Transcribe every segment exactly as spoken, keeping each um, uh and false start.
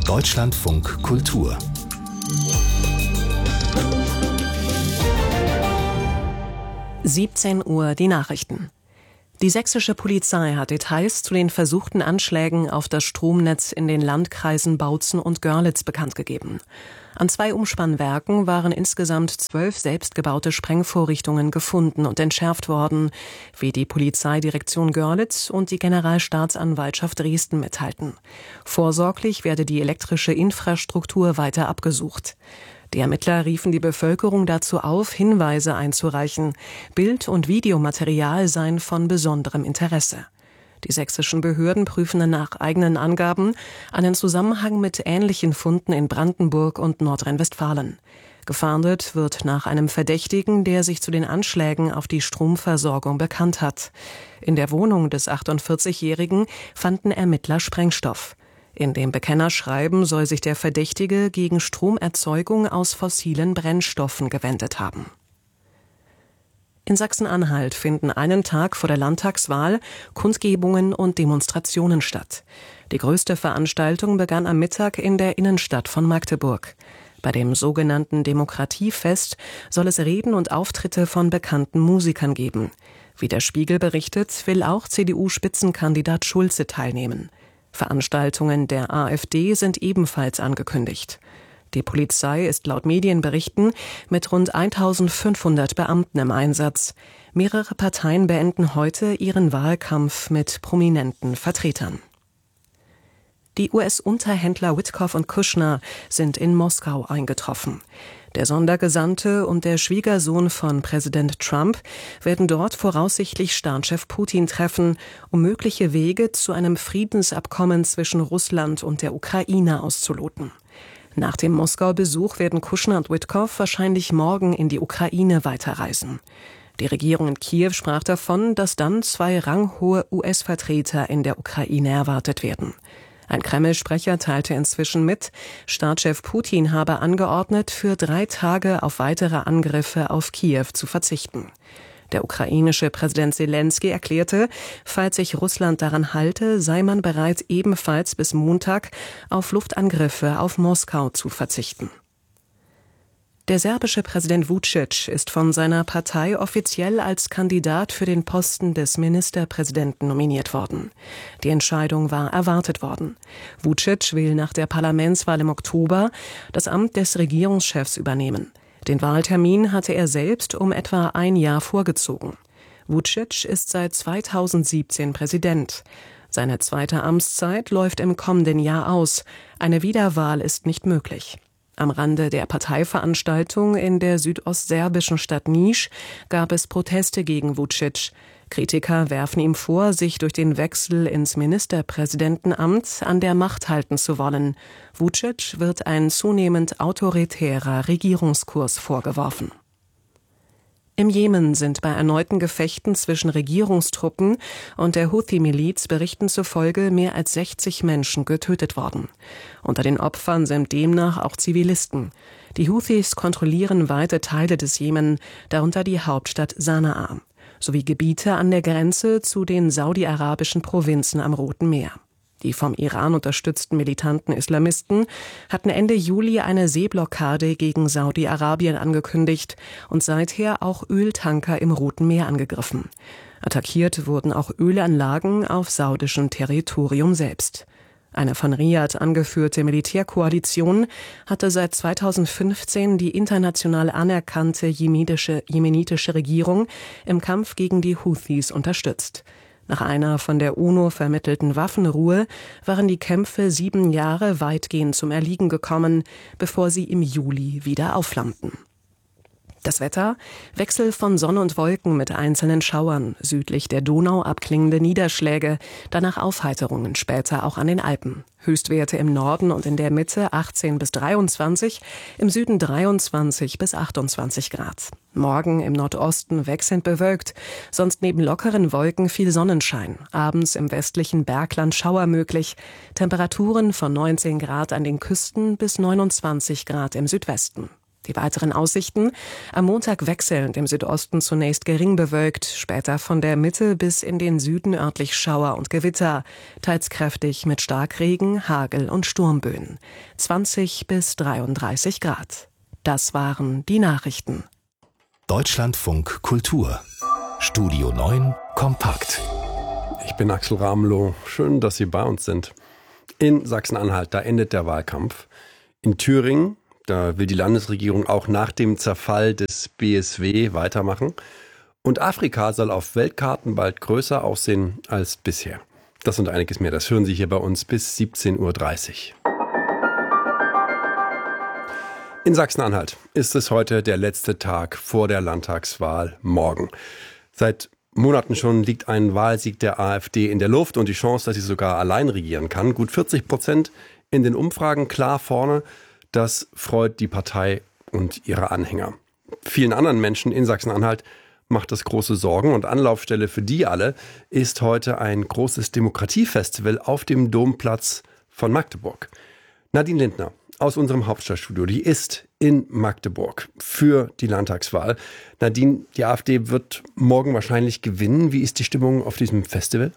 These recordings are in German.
Deutschlandfunk Kultur. siebzehn Uhr die Nachrichten. Die sächsische Polizei hat Details zu den versuchten Anschlägen auf das Stromnetz in den Landkreisen Bautzen und Görlitz bekannt gegeben. An zwei Umspannwerken waren insgesamt zwölf selbstgebaute Sprengvorrichtungen gefunden und entschärft worden, wie die Polizeidirektion Görlitz und die Generalstaatsanwaltschaft Dresden mitteilten. Vorsorglich werde die elektrische Infrastruktur weiter abgesucht. Die Ermittler riefen die Bevölkerung dazu auf, Hinweise einzureichen. Bild- und Videomaterial seien von besonderem Interesse. Die sächsischen Behörden prüfen nach eigenen Angaben einen Zusammenhang mit ähnlichen Funden in Brandenburg und Nordrhein-Westfalen. Gefahndet wird nach einem Verdächtigen, der sich zu den Anschlägen auf die Stromversorgung bekannt hat. In der Wohnung des achtundvierzigjährigen fanden Ermittler Sprengstoff. In dem Bekennerschreiben soll sich der Verdächtige gegen Stromerzeugung aus fossilen Brennstoffen gewendet haben. In Sachsen-Anhalt finden einen Tag vor der Landtagswahl Kundgebungen und Demonstrationen statt. Die größte Veranstaltung begann am Mittag in der Innenstadt von Magdeburg. Bei dem sogenannten Demokratiefest soll es Reden und Auftritte von bekannten Musikern geben. Wie der Spiegel berichtet, will auch C D U-Spitzenkandidat Schulze teilnehmen. Veranstaltungen der AfD sind ebenfalls angekündigt. Die Polizei ist laut Medienberichten mit rund eintausendfünfhundert Beamten im Einsatz. Mehrere Parteien beenden heute ihren Wahlkampf mit prominenten Vertretern. Die U S-Unterhändler Witkoff und Kushner sind in Moskau eingetroffen. Der Sondergesandte und der Schwiegersohn von Präsident Trump werden dort voraussichtlich Staatschef Putin treffen, um mögliche Wege zu einem Friedensabkommen zwischen Russland und der Ukraine auszuloten. Nach dem Moskau-Besuch werden Kushner und Witkoff wahrscheinlich morgen in die Ukraine weiterreisen. Die Regierung in Kiew sprach davon, dass dann zwei ranghohe U S-Vertreter in der Ukraine erwartet werden. Ein Kreml-Sprecher teilte inzwischen mit, Staatschef Putin habe angeordnet, für drei Tage auf weitere Angriffe auf Kiew zu verzichten. Der ukrainische Präsident Selenskyj erklärte, falls sich Russland daran halte, sei man bereit, ebenfalls bis Montag auf Luftangriffe auf Moskau zu verzichten. Der serbische Präsident Vučić ist von seiner Partei offiziell als Kandidat für den Posten des Ministerpräsidenten nominiert worden. Die Entscheidung war erwartet worden. Vučić will nach der Parlamentswahl im Oktober das Amt des Regierungschefs übernehmen. Den Wahltermin hatte er selbst um etwa ein Jahr vorgezogen. Vučić ist seit zweitausendsiebzehn Präsident. Seine zweite Amtszeit läuft im kommenden Jahr aus. Eine Wiederwahl ist nicht möglich. Am Rande der Parteiveranstaltung in der südostserbischen Stadt Niš gab es Proteste gegen Vučić. Kritiker werfen ihm vor, sich durch den Wechsel ins Ministerpräsidentenamt an der Macht halten zu wollen. Vučić wird ein zunehmend autoritärer Regierungskurs vorgeworfen. Im Jemen sind bei erneuten Gefechten zwischen Regierungstruppen und der Houthi-Miliz Berichten zufolge mehr als sechzig Menschen getötet worden. Unter den Opfern sind demnach auch Zivilisten. Die Houthis kontrollieren weite Teile des Jemen, darunter die Hauptstadt Sanaa, sowie Gebiete an der Grenze zu den saudi-arabischen Provinzen am Roten Meer. Die vom Iran unterstützten militanten Islamisten hatten Ende Juli eine Seeblockade gegen Saudi-Arabien angekündigt und seither auch Öltanker im Roten Meer angegriffen. Attackiert wurden auch Ölanlagen auf saudischem Territorium selbst. Eine von Riad angeführte Militärkoalition hatte seit zweitausendfünfzehn die international anerkannte jemenitische, jemenitische Regierung im Kampf gegen die Houthis unterstützt. Nach einer von der UNO vermittelten Waffenruhe waren die Kämpfe sieben Jahre weitgehend zum Erliegen gekommen, bevor sie im Juli wieder aufflammten. Das Wetter: Wechsel von Sonne und Wolken mit einzelnen Schauern, südlich der Donau abklingende Niederschläge, danach Aufheiterungen, später auch an den Alpen. Höchstwerte im Norden und in der Mitte achtzehn bis dreiundzwanzig, im Süden dreiundzwanzig bis achtundzwanzig Grad. Morgen im Nordosten wechselnd bewölkt, sonst neben lockeren Wolken viel Sonnenschein. Abends im westlichen Bergland Schauer möglich. Temperaturen von neunzehn Grad an den Küsten bis neunundzwanzig Grad im Südwesten. Die weiteren Aussichten: Am Montag wechselnd im Südosten zunächst gering bewölkt, später von der Mitte bis in den Süden örtlich Schauer und Gewitter, teils kräftig mit Starkregen, Hagel und Sturmböen. zwanzig bis dreiunddreißig Grad. Das waren die Nachrichten. Deutschlandfunk Kultur. Studio neun kompakt. Ich bin Axel Ramelow. Schön, dass Sie bei uns sind. In Sachsen-Anhalt, da endet der Wahlkampf. In Thüringen, da will die Landesregierung auch nach dem Zerfall des B S W weitermachen. Und Afrika soll auf Weltkarten bald größer aussehen als bisher. Das und einiges mehr, das hören Sie hier bei uns bis siebzehn Uhr dreißig. In Sachsen-Anhalt ist es heute der letzte Tag vor der Landtagswahl morgen. Seit Monaten schon liegt ein Wahlsieg der AfD in der Luft und die Chance, dass sie sogar allein regieren kann. Gut vierzig Prozent in den Umfragen klar vorne. Das freut die Partei und ihre Anhänger. Vielen anderen Menschen in Sachsen-Anhalt macht das große Sorgen und Anlaufstelle für die alle ist heute ein großes Demokratiefestival auf dem Domplatz von Magdeburg. Nadine Lindner aus unserem Hauptstadtstudio, die ist in Magdeburg für die Landtagswahl. Nadine, die AfD wird morgen wahrscheinlich gewinnen. Wie ist die Stimmung auf diesem Festival?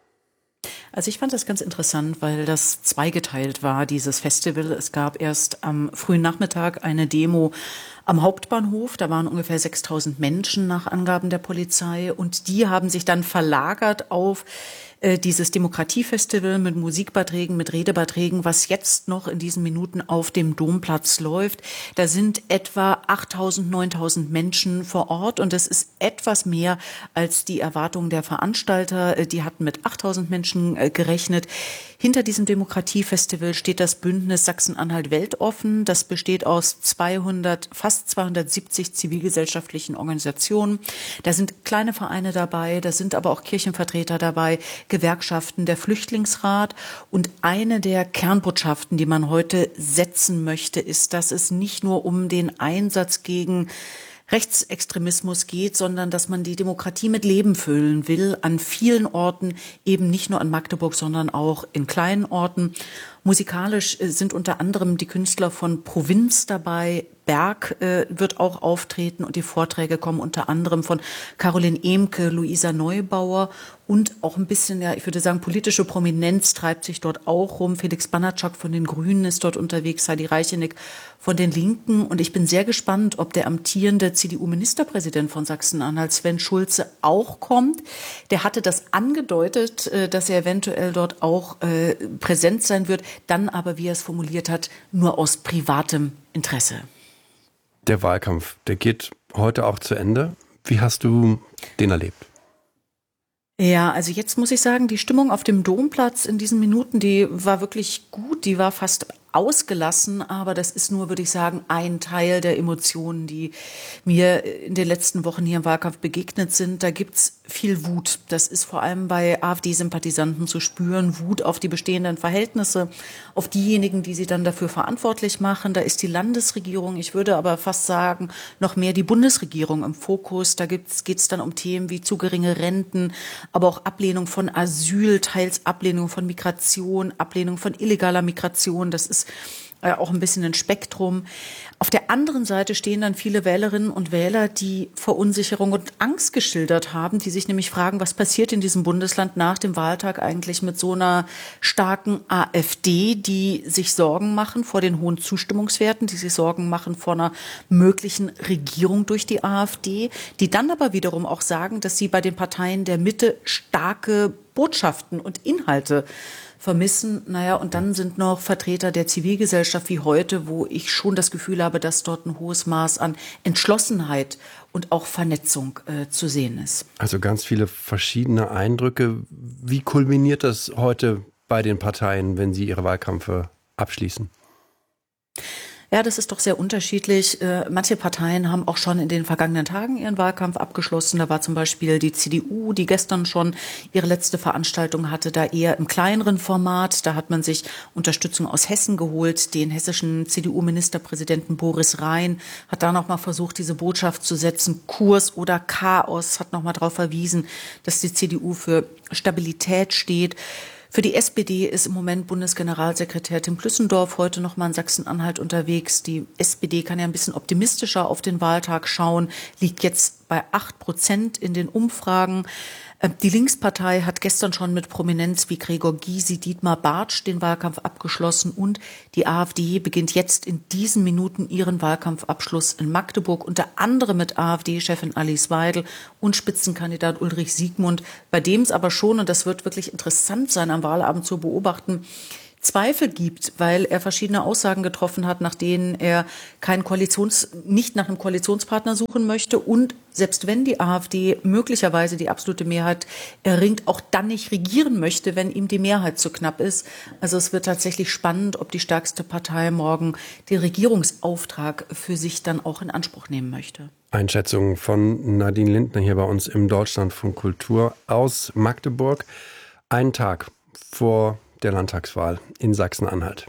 Also ich fand das ganz interessant, weil das zweigeteilt war, dieses Festival. Es gab erst am frühen Nachmittag eine Demo am Hauptbahnhof. Da waren ungefähr sechstausend Menschen nach Angaben der Polizei. Und die haben sich dann verlagert auf äh, dieses Demokratiefestival mit Musikbeiträgen, mit Redebeiträgen, was jetzt noch in diesen Minuten auf dem Domplatz läuft. Da sind etwa achttausend, neuntausend Menschen vor Ort. Und das ist etwas mehr als die Erwartungen der Veranstalter. Die hatten mit achttausend Menschen äh, gerechnet. Hinter diesem Demokratiefestival steht das Bündnis Sachsen-Anhalt weltoffen. Das besteht aus zweihundert, fast zweihundertsiebzig zivilgesellschaftlichen Organisationen. Da sind kleine Vereine dabei, da sind aber auch Kirchenvertreter dabei, Gewerkschaften, der Flüchtlingsrat. Und eine der Kernbotschaften, die man heute setzen möchte, ist, dass es nicht nur um den Einsatz gegen Rechtsextremismus geht, sondern dass man die Demokratie mit Leben füllen will, an vielen Orten, eben nicht nur an Magdeburg, sondern auch in kleinen Orten. Musikalisch sind unter anderem die Künstler von Provinz dabei. Berg äh, wird auch auftreten und die Vorträge kommen unter anderem von Caroline Ehmke, Luisa Neubauer und auch ein bisschen, ja, ich würde sagen, politische Prominenz treibt sich dort auch rum. Felix Banatschak von den Grünen ist dort unterwegs, Heidi Reicheneck von den Linken. Und ich bin sehr gespannt, ob der amtierende C D U-Ministerpräsident von Sachsen-Anhalt, Sven Schulze, auch kommt. Der hatte das angedeutet, äh, dass er eventuell dort auch äh, präsent sein wird, dann aber, wie er es formuliert hat, nur aus privatem Interesse. Der Wahlkampf, der geht heute auch zu Ende. Wie hast du den erlebt? Ja, also jetzt muss ich sagen, die Stimmung auf dem Domplatz in diesen Minuten, die war wirklich gut, die war fast ausgelassen, aber das ist nur, würde ich sagen, ein Teil der Emotionen, die mir in den letzten Wochen hier im Wahlkampf begegnet sind. Da gibt's viel Wut. Das ist vor allem bei AfD-Sympathisanten zu spüren. Wut auf die bestehenden Verhältnisse, auf diejenigen, die sie dann dafür verantwortlich machen. Da ist die Landesregierung, ich würde aber fast sagen, noch mehr die Bundesregierung im Fokus. Da gibt's, geht's dann um Themen wie zu geringe Renten, aber auch Ablehnung von Asyl, teils Ablehnung von Migration, Ablehnung von illegaler Migration. Das ist auch ein bisschen ein Spektrum. Auf der anderen Seite stehen dann viele Wählerinnen und Wähler, die Verunsicherung und Angst geschildert haben, die sich nämlich fragen, was passiert in diesem Bundesland nach dem Wahltag eigentlich mit so einer starken AfD, die sich Sorgen machen vor den hohen Zustimmungswerten, die sich Sorgen machen vor einer möglichen Regierung durch die AfD, die dann aber wiederum auch sagen, dass sie bei den Parteien der Mitte starke Botschaften und Inhalte vermissen. Naja, und dann sind noch Vertreter der Zivilgesellschaft wie heute, wo ich schon das Gefühl habe, dass dort ein hohes Maß an Entschlossenheit und auch Vernetzung äh, zu sehen ist. Also ganz viele verschiedene Eindrücke. Wie kulminiert das heute bei den Parteien, wenn sie ihre Wahlkämpfe abschließen? Ja, das ist doch sehr unterschiedlich. Äh, manche Parteien haben auch schon in den vergangenen Tagen ihren Wahlkampf abgeschlossen. Da war zum Beispiel die C D U, die gestern schon ihre letzte Veranstaltung hatte, da eher im kleineren Format. Da hat man sich Unterstützung aus Hessen geholt. Den hessischen C D U-Ministerpräsidenten Boris Rhein hat da nochmal versucht, diese Botschaft zu setzen. Kurs oder Chaos, hat nochmal darauf verwiesen, dass die C D U für Stabilität steht. Für die S P D ist im Moment Bundesgeneralsekretär Tim Plüssendorf heute noch mal in Sachsen-Anhalt unterwegs. Die S P D kann ja ein bisschen optimistischer auf den Wahltag schauen, liegt jetzt bei acht Prozent in den Umfragen. Die Linkspartei hat gestern schon mit Prominenz wie Gregor Gysi, Dietmar Bartsch den Wahlkampf abgeschlossen und die AfD beginnt jetzt in diesen Minuten ihren Wahlkampfabschluss in Magdeburg, unter anderem mit AfD-Chefin Alice Weidel und Spitzenkandidat Ulrich Siegmund, bei dem es aber schon, und das wird wirklich interessant sein, am Wahlabend zu beobachten, Zweifel gibt, weil er verschiedene Aussagen getroffen hat, nach denen er keinen Koalitions, nicht nach einem Koalitionspartner suchen möchte und selbst wenn die AfD möglicherweise die absolute Mehrheit erringt, auch dann nicht regieren möchte, wenn ihm die Mehrheit zu knapp ist. Also es wird tatsächlich spannend, ob die stärkste Partei morgen den Regierungsauftrag für sich dann auch in Anspruch nehmen möchte. Einschätzung von Nadine Lindner hier bei uns im Deutschlandfunk Kultur aus Magdeburg. Einen Tag vor der Landtagswahl in Sachsen-Anhalt.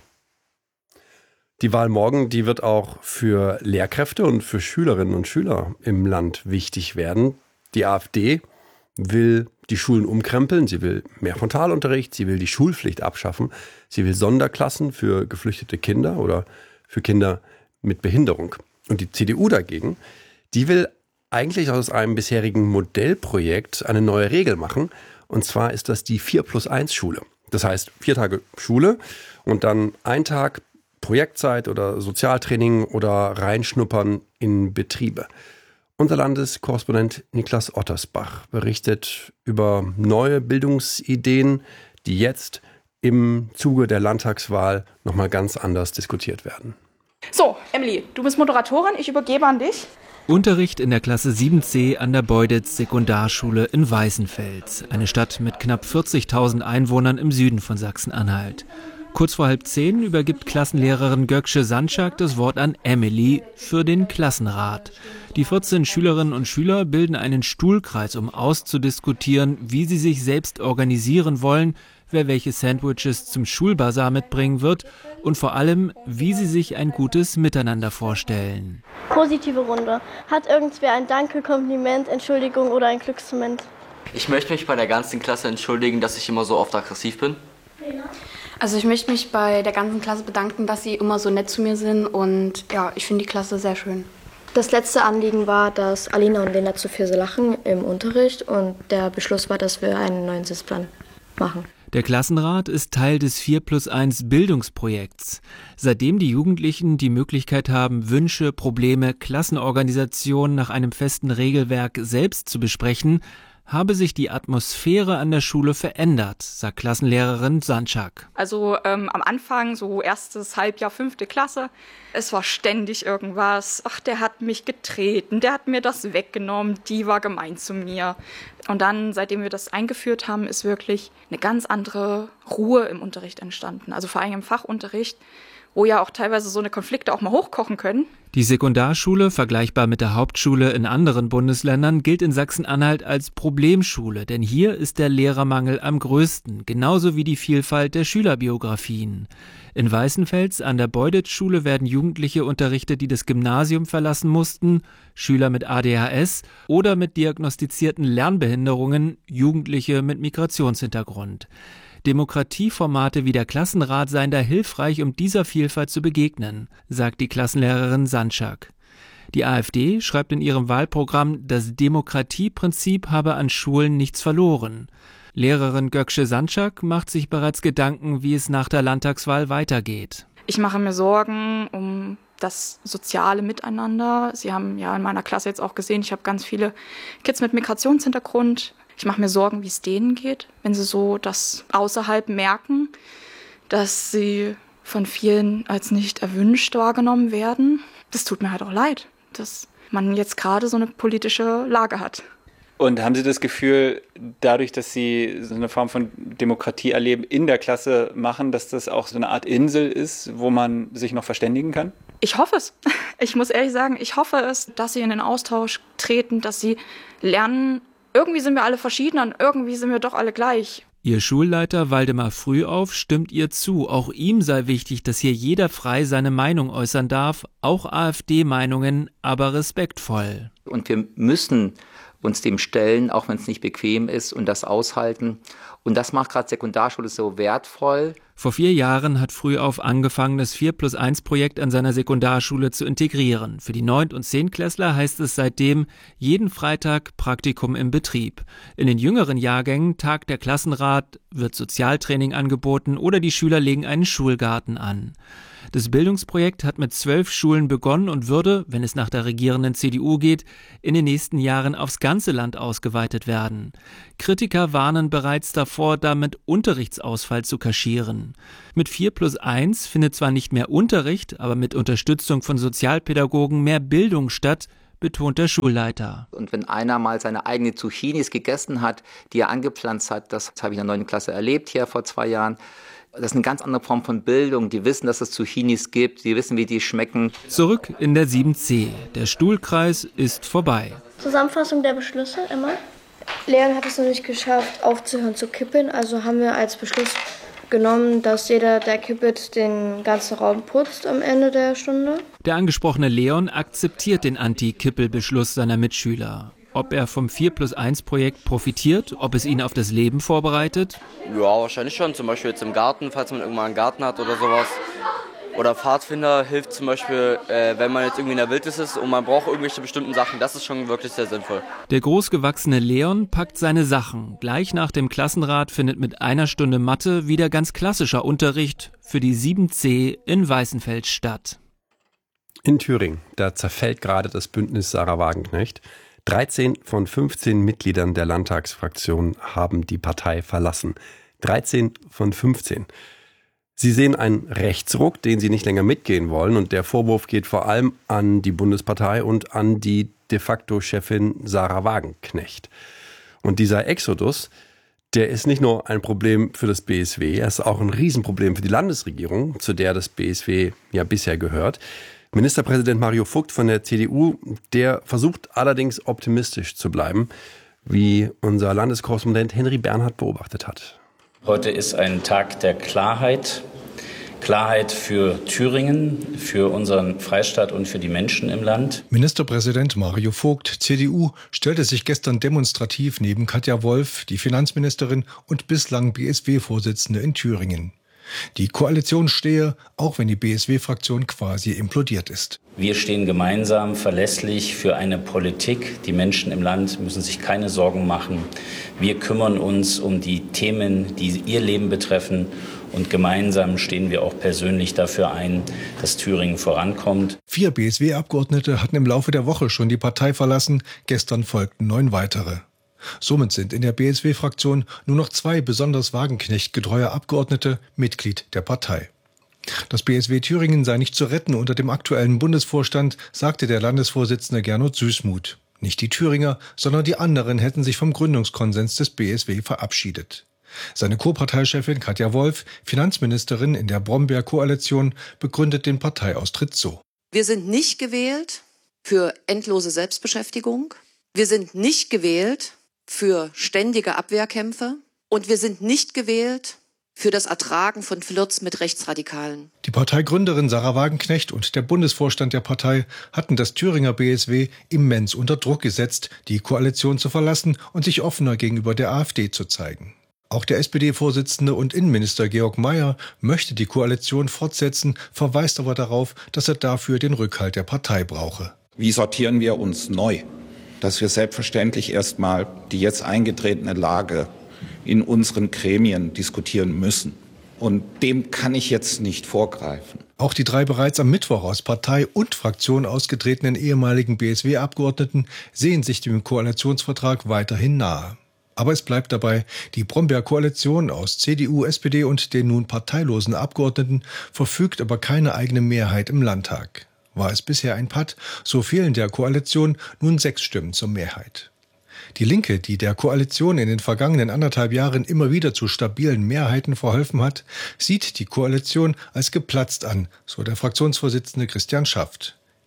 Die Wahl morgen, die wird auch für Lehrkräfte und für Schülerinnen und Schüler im Land wichtig werden. Die AfD will die Schulen umkrempeln, sie will mehr Frontalunterricht, sie will die Schulpflicht abschaffen, sie will Sonderklassen für geflüchtete Kinder oder für Kinder mit Behinderung. Und die C D U dagegen, die will eigentlich aus einem bisherigen Modellprojekt eine neue Regel machen. Und zwar ist das die vier plus eins Schule. Das heißt, vier Tage Schule und dann ein Tag Projektzeit oder Sozialtraining oder Reinschnuppern in Betriebe. Unser Landeskorrespondent Niklas Ottersbach berichtet über neue Bildungsideen, die jetzt im Zuge der Landtagswahl nochmal ganz anders diskutiert werden. So, Emily, du bist Moderatorin, ich übergebe an dich. Unterricht in der Klasse sieben C an der Beuditz Sekundarschule in Weißenfels, eine Stadt mit knapp vierzigtausend Einwohnern im Süden von Sachsen-Anhalt. Kurz vor halb zehn übergibt Klassenlehrerin Gökçe Sançak das Wort an Emily für den Klassenrat. Die vierzehn Schülerinnen und Schüler bilden einen Stuhlkreis, um auszudiskutieren, wie sie sich selbst organisieren wollen, wer welche Sandwiches zum Schulbazar mitbringen wird und vor allem, wie sie sich ein gutes Miteinander vorstellen. Positive Runde. Hat irgendwer ein Danke, Kompliment, Entschuldigung oder ein Glücksmoment? Ich möchte mich bei der ganzen Klasse entschuldigen, dass ich immer so oft aggressiv bin. Also ich möchte mich bei der ganzen Klasse bedanken, dass sie immer so nett zu mir sind und ja, ich finde die Klasse sehr schön. Das letzte Anliegen war, dass Alina und Lena zu viel lachen im Unterricht und der Beschluss war, dass wir einen neuen Sitzplan machen. Der Klassenrat ist Teil des vier plus eins Bildungsprojekts. Seitdem die Jugendlichen die Möglichkeit haben, Wünsche, Probleme, Klassenorganisationen nach einem festen Regelwerk selbst zu besprechen, habe sich die Atmosphäre an der Schule verändert, sagt Klassenlehrerin Sançak. Also ähm, am Anfang, so erstes Halbjahr, fünfte Klasse, es war ständig irgendwas. Ach, der hat mich getreten, der hat mir das weggenommen, die war gemein zu mir. Und dann, seitdem wir das eingeführt haben, ist wirklich eine ganz andere Ruhe im Unterricht entstanden. Also vor allem im Fachunterricht, wo ja auch teilweise so eine Konflikte auch mal hochkochen können. Die Sekundarschule, vergleichbar mit der Hauptschule in anderen Bundesländern, gilt in Sachsen-Anhalt als Problemschule, denn hier ist der Lehrermangel am größten, genauso wie die Vielfalt der Schülerbiografien. In Weißenfels an der Beuditz-Schule werden Jugendliche unterrichtet, die das Gymnasium verlassen mussten, Schüler mit A D H S oder mit diagnostizierten Lernbehinderungen, Jugendliche mit Migrationshintergrund. Demokratieformate wie der Klassenrat seien da hilfreich, um dieser Vielfalt zu begegnen, sagt die Klassenlehrerin Sançak. Die AfD schreibt in ihrem Wahlprogramm, das Demokratieprinzip habe an Schulen nichts verloren. Lehrerin Gökçe Sançak macht sich bereits Gedanken, wie es nach der Landtagswahl weitergeht. Ich mache mir Sorgen um das soziale Miteinander. Sie haben ja in meiner Klasse jetzt auch gesehen, ich habe ganz viele Kids mit Migrationshintergrund. Ich mache mir Sorgen, wie es denen geht, wenn sie so das außerhalb merken, dass sie von vielen als nicht erwünscht wahrgenommen werden. Das tut mir halt auch leid, dass man jetzt gerade so eine politische Lage hat. Und haben Sie das Gefühl, dadurch, dass Sie so eine Form von Demokratie erleben, in der Klasse machen, dass das auch so eine Art Insel ist, wo man sich noch verständigen kann? Ich hoffe es. Ich muss ehrlich sagen, ich hoffe es, dass sie in den Austausch treten, dass sie lernen, irgendwie sind wir alle verschieden und irgendwie sind wir doch alle gleich. Ihr Schulleiter Waldemar Frühauf stimmt ihr zu. Auch ihm sei wichtig, dass hier jeder frei seine Meinung äußern darf, auch AfD-Meinungen, aber respektvoll. Und wir müssen uns dem stellen, auch wenn es nicht bequem ist und das aushalten. Und das macht gerade Sekundarschule so wertvoll. Vor vier Jahren hat Frühauf angefangen, das vier plus eins Projekt an seiner Sekundarschule zu integrieren. Für die Neunt- und Zehntklässler heißt es seitdem jeden Freitag Praktikum im Betrieb. In den jüngeren Jahrgängen tagt der Klassenrat, wird Sozialtraining angeboten oder die Schüler legen einen Schulgarten an. Das Bildungsprojekt hat mit zwölf Schulen begonnen und würde, wenn es nach der regierenden C D U geht, in den nächsten Jahren aufs ganze Land ausgeweitet werden. Kritiker warnen bereits davor, damit Unterrichtsausfall zu kaschieren. Mit vier plus eins findet zwar nicht mehr Unterricht, aber mit Unterstützung von Sozialpädagogen mehr Bildung statt, betont der Schulleiter. Und wenn einer mal seine eigenen Zucchinis gegessen hat, die er angepflanzt hat, das habe ich in der neunten Klasse erlebt hier vor zwei Jahren, das ist eine ganz andere Form von Bildung. Die wissen, dass es Zucchinis gibt, die wissen, wie die schmecken. Zurück in der sieben C. Der Stuhlkreis ist vorbei. Zusammenfassung der Beschlüsse immer. Leon hat es noch nicht geschafft, aufzuhören zu kippen. Also haben wir als Beschluss genommen, dass jeder, der kippet, den ganzen Raum putzt am Ende der Stunde. Der angesprochene Leon akzeptiert den Anti-Kippel-Beschluss seiner Mitschüler. Ob er vom vier plus eins Projekt profitiert, ob es ihn auf das Leben vorbereitet? Ja, wahrscheinlich schon. Zum Beispiel jetzt im Garten, falls man irgendwann einen Garten hat oder sowas. Oder Pfadfinder hilft zum Beispiel, äh, wenn man jetzt irgendwie in der Wildnis ist und man braucht irgendwelche bestimmten Sachen. Das ist schon wirklich sehr sinnvoll. Der großgewachsene Leon packt seine Sachen. Gleich nach dem Klassenrat findet mit einer Stunde Mathe wieder ganz klassischer Unterricht für die sieben C in Weißenfels statt. In Thüringen, da zerfällt gerade das Bündnis Sarah Wagenknecht. dreizehn von fünfzehn Mitgliedern der Landtagsfraktion haben die Partei verlassen. dreizehn von fünfzehn. Sie sehen einen Rechtsruck, den sie nicht länger mitgehen wollen. Und der Vorwurf geht vor allem an die Bundespartei und an die de facto Chefin Sarah Wagenknecht. Und dieser Exodus, der ist nicht nur ein Problem für das B S W, er ist auch ein Riesenproblem für die Landesregierung, zu der das B S W ja bisher gehört. Ministerpräsident Mario Vogt von der C D U, der versucht allerdings optimistisch zu bleiben, wie unser Landeskorrespondent Henry Bernhard beobachtet hat. Heute ist ein Tag der Klarheit. Klarheit für Thüringen, für unseren Freistaat und für die Menschen im Land. Ministerpräsident Mario Vogt, C D U, stellte sich gestern demonstrativ neben Katja Wolf, die Finanzministerin und bislang B S W-Vorsitzende in Thüringen. Die Koalition stehe, auch wenn die B S W-Fraktion quasi implodiert ist. Wir stehen gemeinsam verlässlich für eine Politik. Die Menschen im Land müssen sich keine Sorgen machen. Wir kümmern uns um die Themen, die ihr Leben betreffen. Und gemeinsam stehen wir auch persönlich dafür ein, dass Thüringen vorankommt. Vier B S W-Abgeordnete hatten im Laufe der Woche schon die Partei verlassen. Gestern folgten neun weitere. Somit sind in der B S W-Fraktion nur noch zwei besonders Wagenknecht-getreue Abgeordnete Mitglied der Partei. Das B S W Thüringen sei nicht zu retten unter dem aktuellen Bundesvorstand, sagte der Landesvorsitzende Gernot Süßmuth. Nicht die Thüringer, sondern die anderen hätten sich vom Gründungskonsens des B S W verabschiedet. Seine Co-Parteichefin Katja Wolf, Finanzministerin in der Brombeer-Koalition, begründet den Parteiaustritt so. Wir sind nicht gewählt für endlose Selbstbeschäftigung. Wir sind nicht gewählt für ständige Abwehrkämpfe. Und wir sind nicht gewählt für das Ertragen von Flirts mit Rechtsradikalen. Die Parteigründerin Sarah Wagenknecht und der Bundesvorstand der Partei hatten das Thüringer B S W immens unter Druck gesetzt, die Koalition zu verlassen und sich offener gegenüber der AfD zu zeigen. Auch der S P D-Vorsitzende und Innenminister Georg Mayer möchte die Koalition fortsetzen, verweist aber darauf, dass er dafür den Rückhalt der Partei brauche. Wie sortieren wir uns neu? Dass wir selbstverständlich erstmal die jetzt eingetretene Lage in unseren Gremien diskutieren müssen. Und dem kann ich jetzt nicht vorgreifen. Auch die drei bereits am Mittwoch aus Partei und Fraktion ausgetretenen ehemaligen B S W-Abgeordneten sehen sich dem Koalitionsvertrag weiterhin nahe. Aber es bleibt dabei, die Brombeer-Koalition aus C D U, S P D und den nun parteilosen Abgeordneten verfügt über keine eigene Mehrheit im Landtag. War es bisher ein Patt, so fehlen der Koalition nun sechs Stimmen zur Mehrheit. Die Linke, die der Koalition in den vergangenen anderthalb Jahren immer wieder zu stabilen Mehrheiten verholfen hat, sieht die Koalition als geplatzt an, so der Fraktionsvorsitzende Christian Schaft.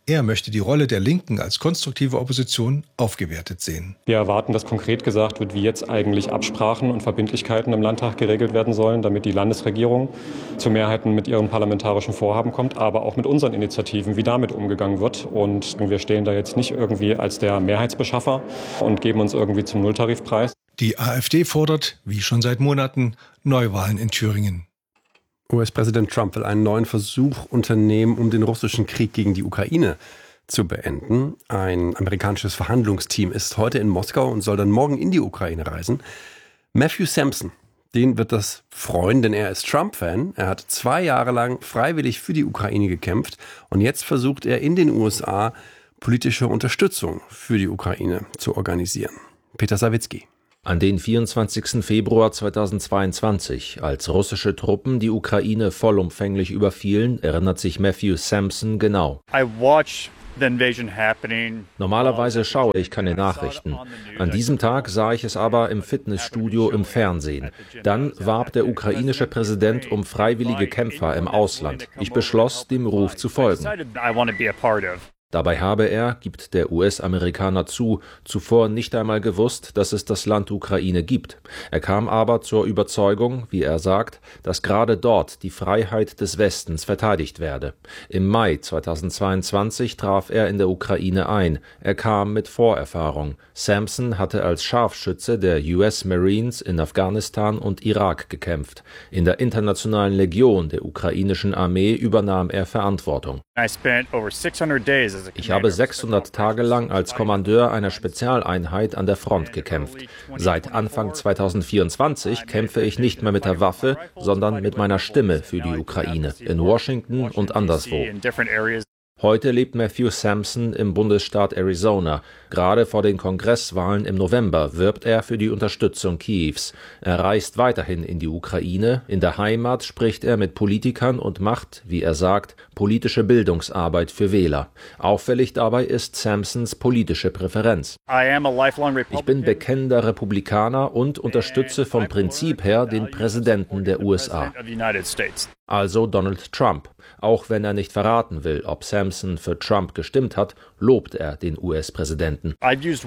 Er möchte die Rolle der Linken als konstruktive Opposition aufgewertet sehen. Wir erwarten, dass konkret gesagt wird, wie jetzt eigentlich Absprachen und Verbindlichkeiten im Landtag geregelt werden sollen, damit die Landesregierung zu Mehrheiten mit ihren parlamentarischen Vorhaben kommt, aber auch mit unseren Initiativen, wie damit umgegangen wird. Und wir stehen da jetzt nicht irgendwie als der Mehrheitsbeschaffer und geben uns irgendwie zum Nulltarifpreis. Die AfD fordert, wie schon seit Monaten, Neuwahlen in Thüringen. U S-Präsident Trump will einen neuen Versuch unternehmen, um den russischen Krieg gegen die Ukraine zu beenden. Ein amerikanisches Verhandlungsteam ist heute in Moskau und soll dann morgen in die Ukraine reisen. Matthew Sampson, den wird das freuen, denn er ist Trump-Fan. Er hat zwei Jahre lang freiwillig für die Ukraine gekämpft und jetzt versucht er in den U S A politische Unterstützung für die Ukraine zu organisieren. Peter Sawicki. An den vierundzwanzigsten Februar zweitausendzweiundzwanzig, als russische Truppen die Ukraine vollumfänglich überfielen, erinnert sich Matthew Sampson genau. Normalerweise schaue ich keine Nachrichten. An diesem Tag sah ich es aber im Fitnessstudio im Fernsehen. Dann warb der ukrainische Präsident um freiwillige Kämpfer im Ausland. Ich beschloss, dem Ruf zu folgen. Dabei habe er, gibt der U S-Amerikaner zu, zuvor nicht einmal gewusst, dass es das Land Ukraine gibt. Er kam aber zur Überzeugung, wie er sagt, dass gerade dort die Freiheit des Westens verteidigt werde. Im Mai zweitausendzweiundzwanzig traf er in der Ukraine ein. Er kam mit Vorerfahrung. Sampson hatte als Scharfschütze der U S Marines in Afghanistan und Irak gekämpft. In der Internationalen Legion der ukrainischen Armee übernahm er Verantwortung. Ich habe sechshundert Tage lang als Kommandeur einer Spezialeinheit an der Front gekämpft. Seit Anfang zweitausendvierundzwanzig kämpfe ich nicht mehr mit der Waffe, sondern mit meiner Stimme für die Ukraine, in Washington und anderswo. Heute lebt Matthew Sampson im Bundesstaat Arizona. Gerade vor den Kongresswahlen im November wirbt er für die Unterstützung Kiews. Er reist weiterhin in die Ukraine. In der Heimat spricht er mit Politikern und macht, wie er sagt, politische Bildungsarbeit für Wähler. Auffällig dabei ist Sampsons politische Präferenz. Ich bin bekennender Republikaner und unterstütze vom Prinzip her den Präsidenten der U S A. Also Donald Trump. Auch wenn er nicht verraten will, ob Sampson für Trump gestimmt hat, lobt er den U S-Präsidenten.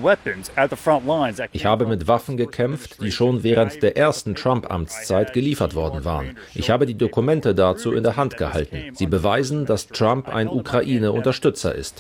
Ich habe mit Waffen gekämpft, die schon während der ersten Trump-Amtszeit geliefert worden waren. Ich habe die Dokumente dazu in der Hand gehalten. Sie beweisen, dass Trump ein Ukraine-Unterstützer ist.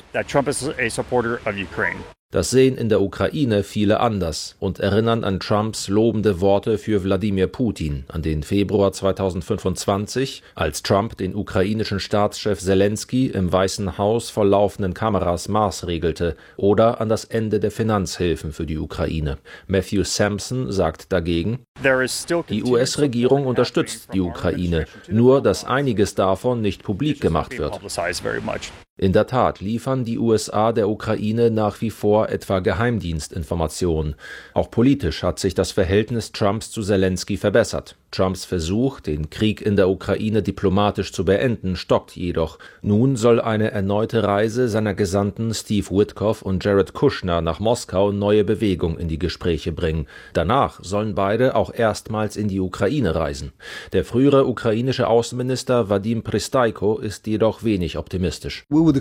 Das sehen in der Ukraine viele anders und erinnern an Trumps lobende Worte für Wladimir Putin, an den Februar zweitausendfünfundzwanzig, als Trump den ukrainischen Staatschef Zelensky im Weißen Haus vor laufenden Kameras maßregelte, oder an das Ende der Finanzhilfen für die Ukraine. Matthew Sampson sagt dagegen: Die U S-Regierung unterstützt die Ukraine, nur dass einiges davon nicht publik gemacht wird. In der Tat liefern die U S A der Ukraine nach wie vor etwa Geheimdienstinformationen. Auch politisch hat sich das Verhältnis Trumps zu Zelensky verbessert. Trumps Versuch, den Krieg in der Ukraine diplomatisch zu beenden, stockt jedoch. Nun soll eine erneute Reise seiner Gesandten Steve Witkoff und Jared Kushner nach Moskau neue Bewegung in die Gespräche bringen. Danach sollen beide auch erstmals in die Ukraine reisen. Der frühere ukrainische Außenminister Wadim Pristaiko ist jedoch wenig optimistisch.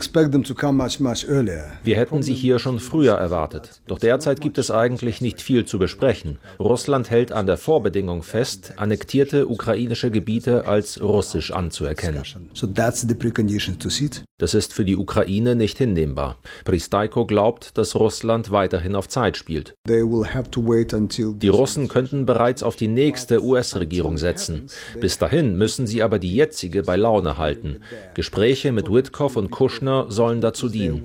Wir hätten sie hier schon früher erwartet. Doch derzeit gibt es eigentlich nicht viel zu besprechen. Russland hält an der Vorbedingung fest, annektierte ukrainische Gebiete als russisch anzuerkennen. Das ist für die Ukraine nicht hinnehmbar. Pristaiko glaubt, dass Russland weiterhin auf Zeit spielt. Die Russen könnten bereits auf die nächste U S-Regierung setzen. Bis dahin müssen sie aber die jetzige bei Laune halten. Gespräche mit Witkoff und Kushner sollen dazu dienen.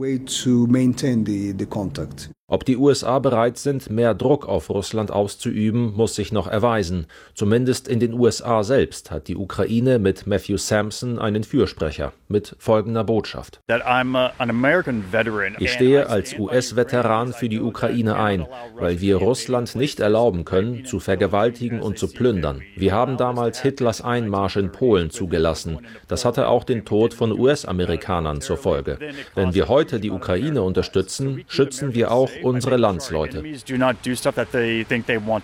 Ob die U S A bereit sind, mehr Druck auf Russland auszuüben, muss sich noch erweisen. Zumindest in den U S A selbst hat die Ukraine mit Matthew Sampson einen Fürsprecher mit folgender Botschaft: Ich stehe als U S-Veteran für die Ukraine ein, weil wir Russland nicht erlauben können, zu vergewaltigen und zu plündern. Wir haben damals Hitlers Einmarsch in Polen zugelassen. Das hatte auch den Tod von U S-Amerikanern zur Folge. Wenn wir heute die Ukraine unterstützen, schützen wir auch unsere Landsleute.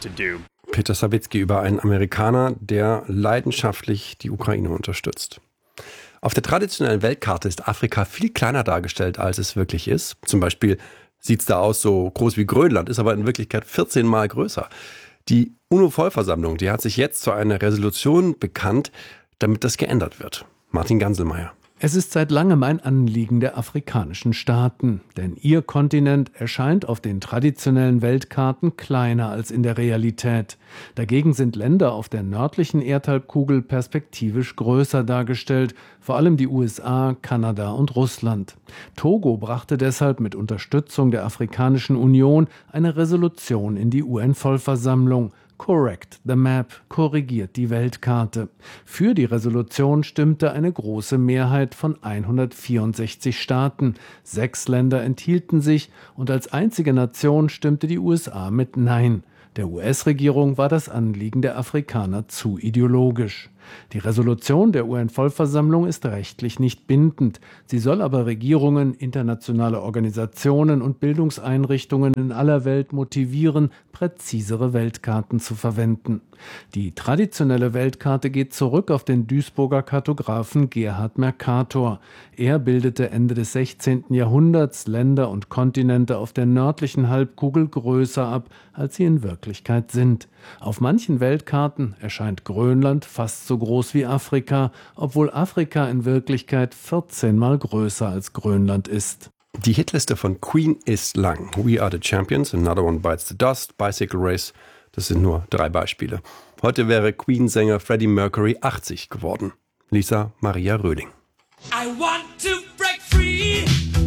Peter Sawicki über einen Amerikaner, der leidenschaftlich die Ukraine unterstützt. Auf der traditionellen Weltkarte ist Afrika viel kleiner dargestellt, als es wirklich ist. Zum Beispiel sieht es da aus so groß wie Grönland, ist aber in Wirklichkeit vierzehn Mal größer. Die UNO-Vollversammlung, die hat sich jetzt zu einer Resolution bekannt, damit das geändert wird. Martin Ganselmeier. Es ist seit langem ein Anliegen der afrikanischen Staaten, denn ihr Kontinent erscheint auf den traditionellen Weltkarten kleiner als in der Realität. Dagegen sind Länder auf der nördlichen Erdhalbkugel perspektivisch größer dargestellt, vor allem die U S A, Kanada und Russland. Togo brachte deshalb mit Unterstützung der Afrikanischen Union eine Resolution in die U N-Vollversammlung. Correct the Map, korrigiert die Weltkarte. Für die Resolution stimmte eine große Mehrheit von hundertvierundsechzig Staaten. Sechs Länder enthielten sich und als einzige Nation stimmte die U S A mit Nein. Der U S-Regierung war das Anliegen der Afrikaner zu ideologisch. Die Resolution der U N-Vollversammlung ist rechtlich nicht bindend. Sie soll aber Regierungen, internationale Organisationen und Bildungseinrichtungen in aller Welt motivieren, präzisere Weltkarten zu verwenden. Die traditionelle Weltkarte geht zurück auf den Duisburger Kartografen Gerhard Mercator. Er bildete Ende des sechzehnten Jahrhunderts Länder und Kontinente auf der nördlichen Halbkugel größer ab, als sie in Wirklichkeit sind. Auf manchen Weltkarten erscheint Grönland fast so groß wie Afrika, obwohl Afrika in Wirklichkeit vierzehn Mal größer als Grönland ist. Die Hitliste von Queen ist lang. We Are the Champions, Another One Bites the Dust, Bicycle Race, das sind nur drei Beispiele. Heute wäre Queen-Sänger Freddie Mercury achtzig geworden. Lisa Maria Röding. I want to break free.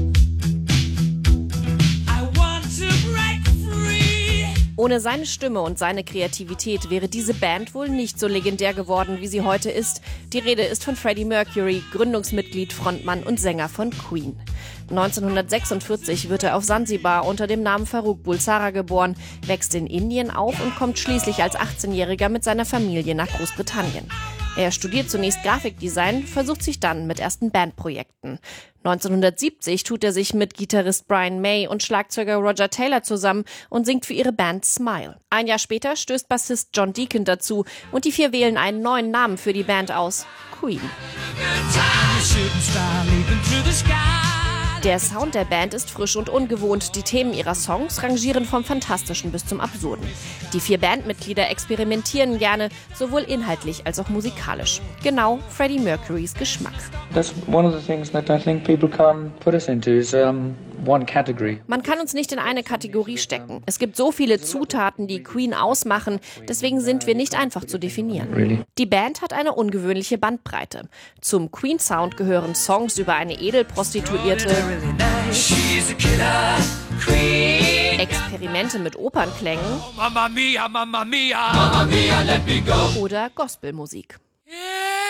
I want to break free. Ohne seine Stimme und seine Kreativität wäre diese Band wohl nicht so legendär geworden, wie sie heute ist. Die Rede ist von Freddie Mercury, Gründungsmitglied, Frontmann und Sänger von Queen. neunzehnhundertsechsundvierzig wird er auf Sansibar unter dem Namen Farrokh Bulsara geboren, wächst in Indien auf und kommt schließlich als achtzehnjähriger mit seiner Familie nach Großbritannien. Er studiert zunächst Grafikdesign, versucht sich dann mit ersten Bandprojekten. neunzehnhundertsiebzig tut er sich mit Gitarrist Brian May und Schlagzeuger Roger Taylor zusammen und singt für ihre Band Smile. Ein Jahr später stößt Bassist John Deacon dazu und die vier wählen einen neuen Namen für die Band aus: Queen. Der Sound der Band ist frisch und ungewohnt. Die Themen ihrer Songs rangieren vom Fantastischen bis zum Absurden. Die vier Bandmitglieder experimentieren gerne, sowohl inhaltlich als auch musikalisch. Genau Freddie Mercurys Geschmack. That's one of the things that I think people can't put us into is um, one category. Man kann uns nicht in eine Kategorie stecken. Es gibt so viele Zutaten, die Queen ausmachen, deswegen sind wir nicht einfach zu definieren. Really? Die Band hat eine ungewöhnliche Bandbreite. Zum Queen-Sound gehören Songs über eine Edelprostituierte, Experimente mit Opernklängen Mamma mia, Mamma mia, Mamma mia, let me go. Oder Gospelmusik. Yeah.